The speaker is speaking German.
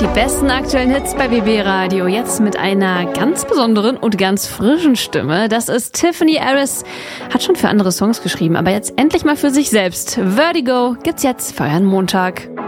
Die besten aktuellen Hits bei BB Radio. Jetzt mit einer ganz besonderen und ganz frischen Stimme. Das ist Tiffany Harris. Hat schon für andere Songs geschrieben, aber jetzt endlich mal für sich selbst. Vertigo gibt's jetzt für euren Montag.